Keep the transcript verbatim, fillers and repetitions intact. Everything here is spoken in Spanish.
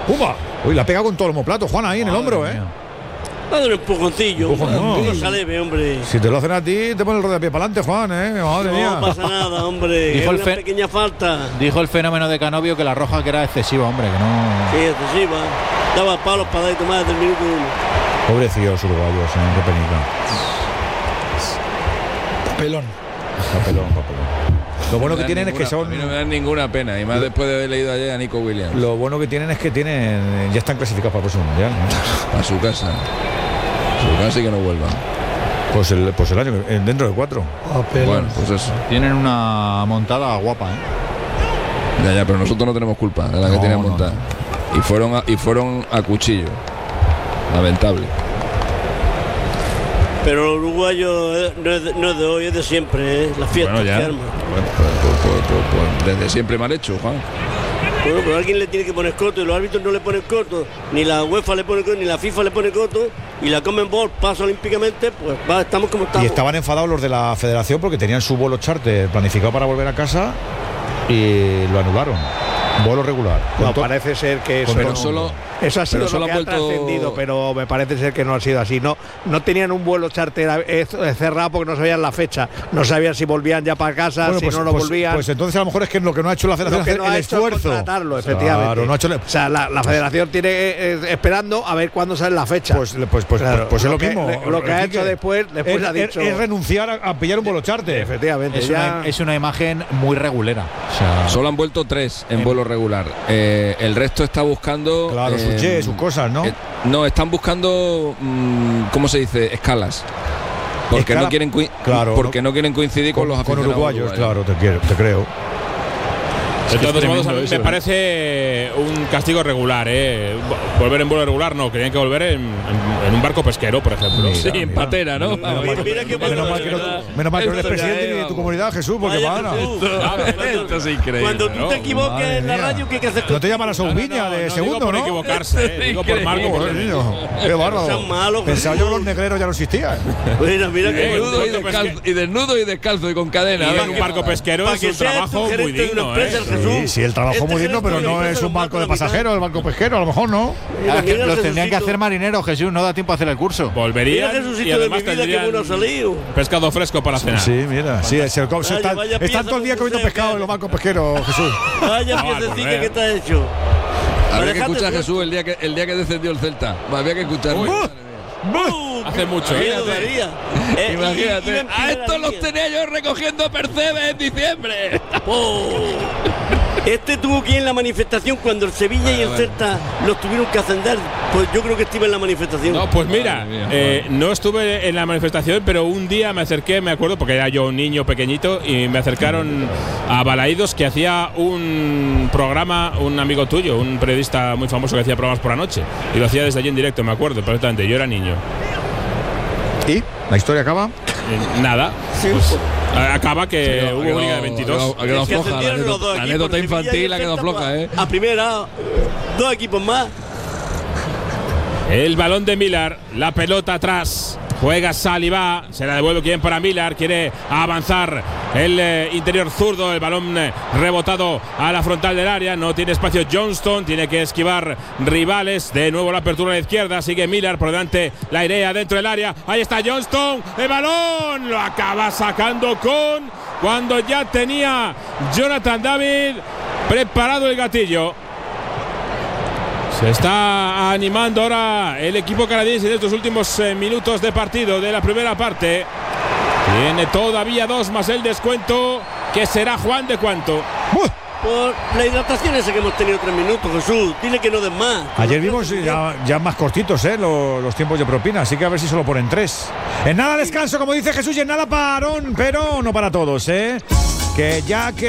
¡Upa! Uy, la pega con todo el homoplato, Juan, ahí en el hombro, ¿eh? Dale un empujoncillo. Empujón, no. Un poco leve, hombre. Si te lo hacen a ti, te pones el rodapié para adelante, Juan, ¿eh? Madre mía. No pasa nada, hombre. Dijo es el una fe- pequeña falta. Dijo el fenómeno de Canovio que la roja que era excesiva, hombre, que no. Sí, excesiva. Daba palos para dar y tomar desde el minuto uno. Pobrecillos uruguayos, ¿eh? Qué penica. Pelón. Papelón, papelón. Lo bueno que tienen ninguna, es que son. A mí no me dan ninguna pena, y más después de haber leído ayer a Nico Williams. Lo bueno que tienen es que tienen. Ya están clasificados para el próximo mundial, ¿no? A su casa. A su casa y que no vuelvan. Pues el, pues el año, eh, dentro de cuatro. Bueno, pues eso. Tienen una montada guapa, ¿eh? Ya, ya, pero nosotros no tenemos culpa de la que No, tienen no, montada. Y fueron a, y fueron a cuchillo. Lamentable. Pero los uruguayos eh, no es de, no es de hoy, es de siempre, ¿eh? Las fiestas Bueno, ya. que arman. Bueno, pues, pues, pues, pues, pues, desde siempre mal hecho, Juan. Bueno, pero alguien le tiene que poner coto y los árbitros no le ponen coto. Ni la UEFA le pone coto, ni la FIFA le pone coto. Y la Conmebol pasa olímpicamente, pues va, estamos como estamos. Y estaban enfadados los de la federación porque tenían su vuelo charter planificado para volver a casa y lo anularon. Vuelo regular. No, Con to- parece ser que eso, Pero no- solo, eso ha sido pero solo lo que ha ha vuelto- trascendido, pero me parece ser que no ha sido así. No, no tenían un vuelo charter eh, cerrado porque no sabían la fecha, no sabían si volvían ya para casa, Bueno, si pues, no lo pues- volvían. pues entonces a lo mejor es que lo que no ha hecho la federación Lo que es no el ha hecho es esfuerzo. contratarlo, efectivamente. Claro, no ha hecho el- O sea, la, la federación tiene eh, esperando a ver cuándo sale la fecha. Pues, pues, pues, Claro, pues, pues es lo que- mismo. le- Lo que ha Quique. hecho después, después es, ha dicho. es- es renunciar a, a pillar un vuelo charter. Efectivamente, Es ya. una, es una imagen muy regulera. O sea, solo han vuelto tres en vuelo regular. Eh, el resto está buscando. Claro, eh, sus jets, sus cosas, ¿no? eh, no, están buscando, mm, ¿cómo se dice? Escalas. Porque Escala- no quieren coi- claro, porque no quieren coincidir con, con, los con aficionados uruguayos, claro, te, quiero, te creo. De todos modos, a mí eso, me ¿eh? parece un castigo regular, ¿eh? Volver en vuelo regular, no, querían que volver en, en- en un barco pesquero, por ejemplo. Mira, Sí, en mira. patera, ¿no? Mira, mira qué Menos bueno, mal que no, ¿verdad? menos mal que no eres Esto ya presidente es, ni de tu vamos. comunidad, Jesús, porque Vaya van a. Jesús. Esto es increíble. Cuando tú ¿no? te equivoques Madre en la mía. radio, ¿qué, qué haces? No te llaman a No, no, Soubiña no, de no segundo, digo por ¿no? equivocarse, ¿eh? Digo por Marco. Joder, por- niño, qué bárbaro. Sean malos, Pensaba Jesús. yo que los negreros ya no existían. Mira, mira qué Eh, bueno. Desnudo y, descalzo, y desnudo y descalzo y con cadena. Y a ver en un qué barco pasa. pesquero Para es que un seas trabajo gerente muy de una digno, empresa, ¿eh? Jesús. Sí, sí, el trabajo Este muy digno, gerente pero de no una es empresa un lo barco mata de a la mitad. pasajeros, el barco pesquero, a lo mejor no. Mira, mira, los tendrían que Jesucito. hacer marineros, Jesús, no da tiempo a hacer el curso. Volverían Mira, y Jesucito de mi además vida, qué tendrían bueno ha salido. pescado fresco para cenar. Sí, mira, sí, se, se Vaya, están, vaya están pieza todo el día con comiendo museo, pescado cara. en los barcos pesqueros, Jesús. Vaya No, piececilla correr. que está hecho. Habría que Déjate escuchar a suelto. Jesús el día que el día que descendió el Celta. Había que escuchar. Uy. ¡Bum! Hace mucho, ¡Qué ¿eh? daría! Eh, y- Imagínate. iba en A primera estos los línea. tenía yo recogiendo percebes en diciembre. Oh. Este tuvo que ir en la manifestación cuando el Sevilla y el Celta los tuvieron que ascender. Pues yo creo que estuve en la manifestación. No, pues mira, Madre mía, eh, no estuve en la manifestación, pero un día me acerqué, me acuerdo, porque era yo un niño pequeñito, y me acercaron a Balaídos, que hacía un programa, un amigo tuyo, un periodista muy famoso que hacía programas por la noche, y lo hacía desde allí en directo, me acuerdo perfectamente, yo era niño. ¿Y la historia acaba? Eh, nada, Sí, pues, pues, a- acaba que Ha hubo quedado- liga de veintidós. Ha quedado es que floja. La ascendieron los dos anécdota, la equipos, anécdota el Sevilla y infantil el ha quedado Celta, floja, ¿eh? A primera, dos equipos más. El balón de Millar, la pelota atrás. Juega Saliba, se la devuelve quien para Millar, quiere avanzar el eh, interior zurdo, el balón eh, rebotado a la frontal del área, no tiene espacio Johnston, tiene que esquivar rivales, de nuevo la apertura a la izquierda, sigue Millar por delante, la idea dentro del área, ahí está Johnston, el balón lo acaba sacando con, cuando ya tenía Jonathan David preparado el gatillo. Se está animando ahora el equipo canadiense en estos últimos eh, minutos de partido de la primera parte. Tiene todavía dos más el descuento, que será Juan de cuánto. Por la hidratación esa que hemos tenido tres minutos, Jesús. Dile que no den más. Ayer vimos ya, ya más cortitos, ¿eh? Los, los tiempos de propina, así que a ver si solo ponen tres. En nada descanso, como dice Jesús, y en nada parón, pero no para todos, ¿eh? Que ya que